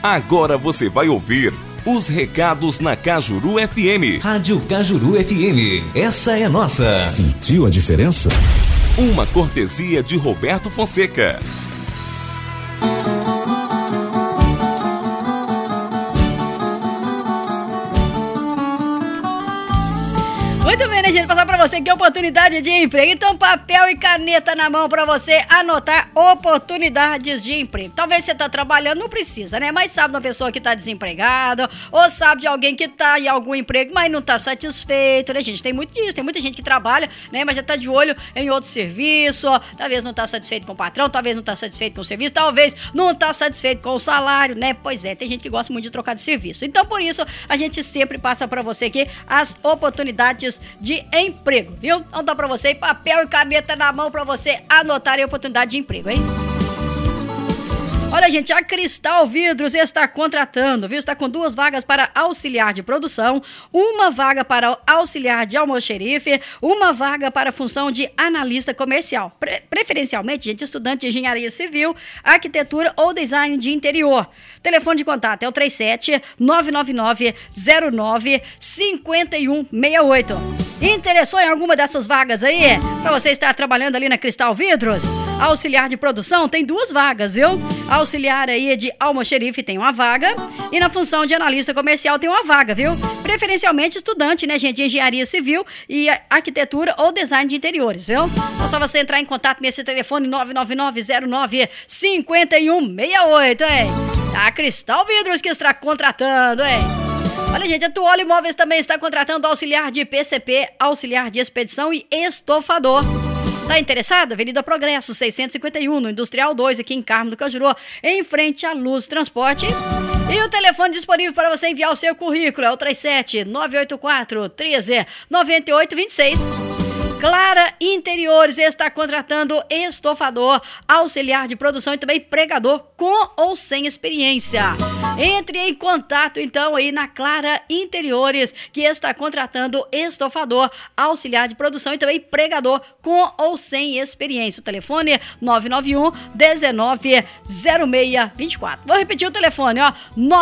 Agora você vai ouvir os recados na Cajuru FM. Rádio Cajuru FM, essa é nossa. Sentiu a diferença? Uma cortesia de Roberto Fonseca. Muito bem, né, gente? Passar pra você que é oportunidade de emprego. Então, papel e caneta na mão pra você anotar oportunidades de emprego. Talvez você tá trabalhando, não precisa, né? Mas sabe de uma pessoa que tá desempregada, ou sabe de alguém que tá em algum emprego, mas não tá satisfeito, né, gente? Tem muito disso, tem muita gente que trabalha, né, mas já tá de olho em outro serviço, talvez não tá satisfeito com o patrão, talvez não tá satisfeito com o serviço, talvez não tá satisfeito com o salário, né? Pois é, tem gente que gosta muito de trocar de serviço. Então, por isso, a gente sempre passa pra você aqui as oportunidades de emprego, viu? Então dá pra você aí papel e caneta na mão pra você anotar a oportunidade de emprego, hein? Olha, gente, a Cristal Vidros está contratando, viu? Está com 2 vagas para auxiliar de produção, 1 vaga para auxiliar de almoxerife, 1 vaga para a função de analista comercial. Preferencialmente, gente, estudante de engenharia civil, arquitetura ou design de interior. Telefone de contato é o 37-999-09-5168. Interessou em alguma dessas vagas aí? Para você estar trabalhando ali na Cristal Vidros? Auxiliar de produção tem 2 vagas, viu? Auxiliar aí de almoxerife tem 1 vaga e na função de analista comercial tem 1 vaga, viu? Preferencialmente estudante, né, gente, de engenharia civil e arquitetura ou design de interiores, viu? É só você entrar em contato nesse telefone 99909-5168, hein? A Cristal Vidros que está contratando, hein? Olha, gente, a Tuolo Imóveis também está contratando auxiliar de PCP, auxiliar de expedição e estofador. Tá interessado? Avenida Progresso, 651, no Industrial 2, aqui em Carmo do Cajuru, em frente à Luz Transporte. E o telefone disponível para você enviar o seu currículo é o 37-984-13-9826. Clara Interiores está contratando estofador, auxiliar de produção e também pregador com ou sem experiência. Entre em contato então aí na Clara Interiores, que está contratando estofador, auxiliar de produção e também pregador com ou sem experiência. O telefone é 991-190624. Vou repetir o telefone, ó,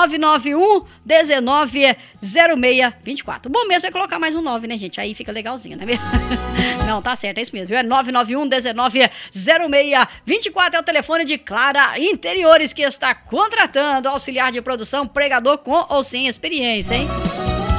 991-190624. Bom mesmo é colocar mais um 9, né, gente? Aí fica legalzinho, né? Não, tá certo, é isso mesmo, viu? É 991-190624, é o telefone de Clara Interiores, que está contratando auxiliar de produção, pregador com ou sem experiência, hein?